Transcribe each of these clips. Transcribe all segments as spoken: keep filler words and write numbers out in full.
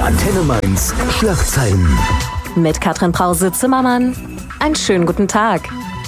Antenne Mainz Schlagzeilen. Mit Katrin Brause-Zimmermann. Einen schönen guten Tag.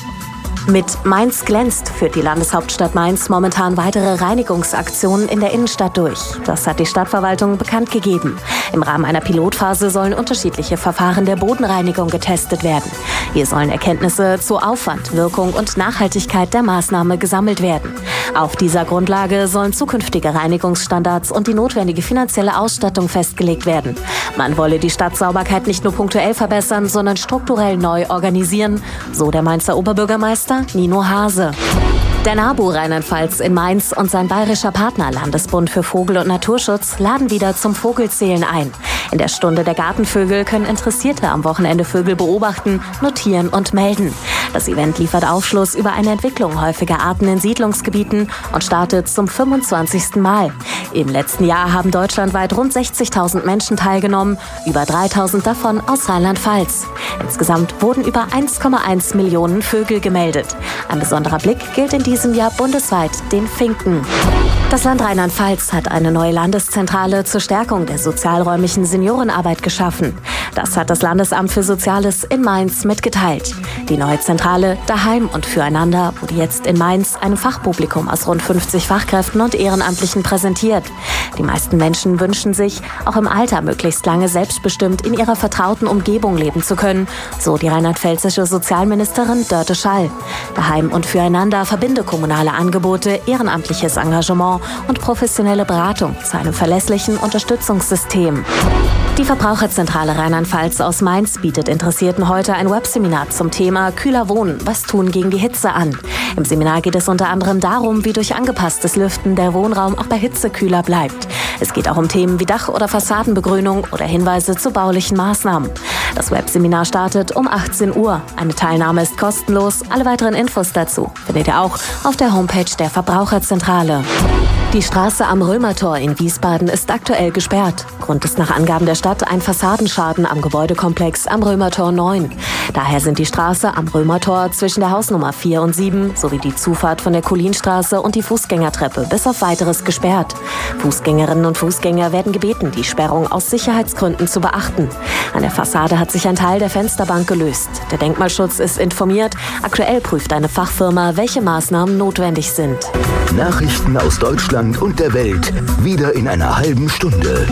Mit Mainz glänzt führt die Landeshauptstadt Mainz momentan weitere Reinigungsaktionen in der Innenstadt durch. Das hat die Stadtverwaltung bekannt gegeben. Im Rahmen einer Pilotphase sollen unterschiedliche Verfahren der Bodenreinigung getestet werden. Hier sollen Erkenntnisse zu Aufwand, Wirkung und Nachhaltigkeit der Maßnahme gesammelt werden. Auf dieser Grundlage sollen zukünftige Reinigungsstandards und die notwendige finanzielle Ausstattung festgelegt werden. Man wolle die Stadtsauberkeit nicht nur punktuell verbessern, sondern strukturell neu organisieren, so der Mainzer Oberbürgermeister Nino Hase. Der NABU Rheinland-Pfalz in Mainz und sein bayerischer Partner Landesbund für Vogel- und Naturschutz laden wieder zum Vogelzählen ein. In der Stunde der Gartenvögel können Interessierte am Wochenende Vögel beobachten, notieren und melden. Das Event liefert Aufschluss über eine Entwicklung häufiger Arten in Siedlungsgebieten und startet zum fünfundzwanzigsten Mal. Im letzten Jahr haben deutschlandweit rund sechzigtausend Menschen teilgenommen, über dreitausend davon aus Rheinland-Pfalz. Insgesamt wurden über eins Komma eins Millionen Vögel gemeldet. Ein besonderer Blick gilt in diesem Jahr bundesweit den Finken. Das Land Rheinland-Pfalz hat eine neue Landeszentrale zur Stärkung der sozialräumlichen Seniorenarbeit geschaffen. Das hat das Landesamt für Soziales in Mainz mitgeteilt. Die neue Zentrale Daheim und Füreinander wurde jetzt in Mainz einem Fachpublikum aus rund fünfzig Fachkräften und Ehrenamtlichen präsentiert. Die meisten Menschen wünschen sich, auch im Alter möglichst lange selbstbestimmt in ihrer vertrauten Umgebung leben zu können, so die rheinland-pfälzische Sozialministerin Dörte Schall. Daheim und Füreinander verbinde kommunale Angebote, ehrenamtliches Engagement und professionelle Beratung zu einem verlässlichen Unterstützungssystem. Die Verbraucherzentrale Rheinland-Pfalz aus Mainz bietet Interessierten heute ein Webseminar zum Thema Kühler wohnen, was tun gegen die Hitze an. Im Seminar geht es unter anderem darum, wie durch angepasstes Lüften der Wohnraum auch bei Hitze kühler bleibt. Es geht auch um Themen wie Dach- oder Fassadenbegrünung oder Hinweise zu baulichen Maßnahmen. Das Webseminar startet um achtzehn Uhr. Eine Teilnahme ist kostenlos. Alle weiteren Infos dazu findet ihr auch auf der Homepage der Verbraucherzentrale. Die Straße am Römertor in Wiesbaden ist aktuell gesperrt. Grund ist nach Angaben der Stadt ein Fassadenschaden am Gebäudekomplex am Römertor neun. Daher sind die Straße am Römertor zwischen der Hausnummer vier und sieben sowie die Zufahrt von der Kulinstraße und die Fußgängertreppe bis auf Weiteres gesperrt. Fußgängerinnen und Fußgänger werden gebeten, die Sperrung aus Sicherheitsgründen zu beachten. An der Fassade hat sich ein Teil der Fensterbank gelöst. Der Denkmalschutz ist informiert. Aktuell prüft eine Fachfirma, welche Maßnahmen notwendig sind. Nachrichten aus Deutschland und der Welt wieder in einer halben Stunde.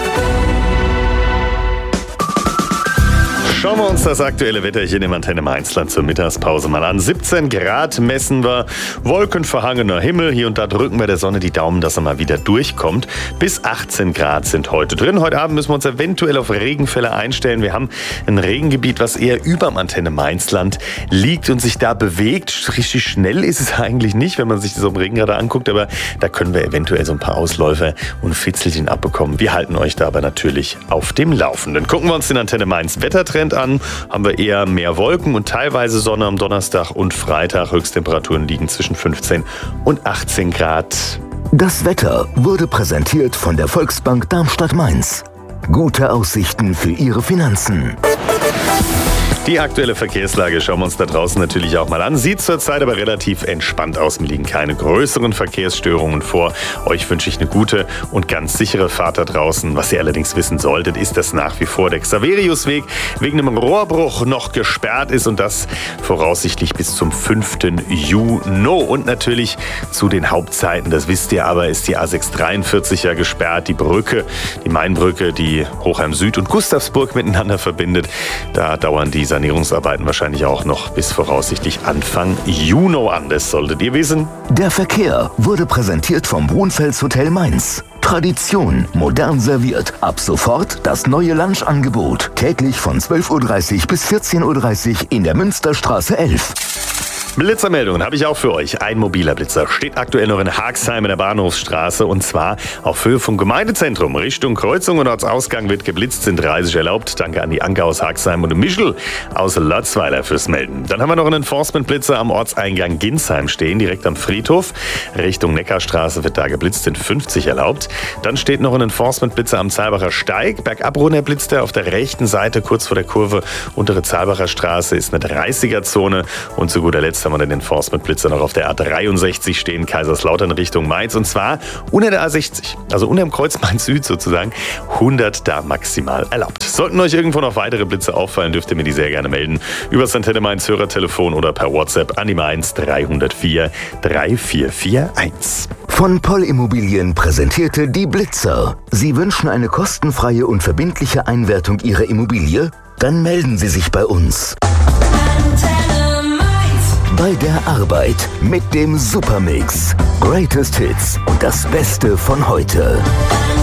Schauen wir uns das aktuelle Wetter hier im Antenne Mainzland zur Mittagspause mal an. siebzehn Grad messen wir, wolkenverhangener Himmel. Hier und da drücken wir der Sonne die Daumen, dass er mal wieder durchkommt. Bis achtzehn Grad sind heute drin. Heute Abend müssen wir uns eventuell auf Regenfälle einstellen. Wir haben ein Regengebiet, was eher überm Antenne Mainzland liegt und sich da bewegt. Richtig schnell ist es eigentlich nicht, wenn man sich das am Regenradar anguckt. Aber da können wir eventuell so ein paar Ausläufer und Fitzelchen abbekommen. Wir halten euch da aber natürlich auf dem Laufenden. Gucken wir uns den Antenne Mainz Wettertrend an, haben wir eher mehr Wolken und teilweise Sonne am Donnerstag und Freitag. Höchsttemperaturen liegen zwischen fünfzehn und achtzehn Grad. Das Wetter wurde präsentiert von der Volksbank Darmstadt-Mainz. Gute Aussichten für Ihre Finanzen. Die aktuelle Verkehrslage schauen wir uns da draußen natürlich auch mal an. Sieht zurzeit aber relativ entspannt aus. Mir liegen keine größeren Verkehrsstörungen vor. Euch wünsche ich eine gute und ganz sichere Fahrt da draußen. Was ihr allerdings wissen solltet, ist, dass nach wie vor der Xaveriusweg wegen einem Rohrbruch noch gesperrt ist und das voraussichtlich bis zum fünften Juni. Und natürlich zu den Hauptzeiten, das wisst ihr aber, ist die A sechs dreiundvierzig ja gesperrt. Die Brücke, die Mainbrücke, die Hochheim Süd und Gustavsburg miteinander verbindet. Da dauern die Sanierungsarbeiten wahrscheinlich auch noch bis voraussichtlich Anfang Juni an. Das solltet ihr wissen. Der Verkehr wurde präsentiert vom Brunfels Hotel Mainz. Tradition, modern serviert. Ab sofort das neue Lunchangebot. Täglich von zwölf Uhr dreißig bis vierzehn Uhr dreißig in der Münsterstraße elf. Blitzermeldungen habe ich auch für euch. Ein mobiler Blitzer steht aktuell noch in Haagsheim in der Bahnhofsstraße und zwar auf Höhe vom Gemeindezentrum. Richtung Kreuzung und Ortsausgang wird geblitzt, sind dreißig erlaubt. Danke an die Anke aus Haagsheim und Michel aus Lotzweiler fürs Melden. Dann haben wir noch einen Enforcement-Blitzer am Ortseingang Ginsheim stehen, direkt am Friedhof. Richtung Neckarstraße wird da geblitzt, sind fünfzig erlaubt. Dann steht noch ein Enforcement-Blitzer am Zahlbacher Steig. Bergab runter blitzt er auf der rechten Seite, kurz vor der Kurve. Untere Zahlbacher Straße ist eine dreißiger Zone und zu guter Letzt Jetzt haben wir den Enforcement-Blitzer noch auf der A dreiundsechzig stehen, Kaiserslautern Richtung Mainz. Und zwar unter der A sechzig, also unter dem Kreuz Mainz-Süd sozusagen. hundert da maximal erlaubt. Sollten euch irgendwo noch weitere Blitze auffallen, dürft ihr mir die sehr gerne melden. Über das Antenne Mainz Hörertelefon oder per WhatsApp an die Mainz drei null vier drei vier vier eins. Von Poll Immobilien präsentierte die Blitzer. Sie wünschen eine kostenfreie und verbindliche Einwertung Ihrer Immobilie? Dann melden Sie sich bei uns. Bei der Arbeit mit dem Supermix. Greatest Hits und das Beste von heute.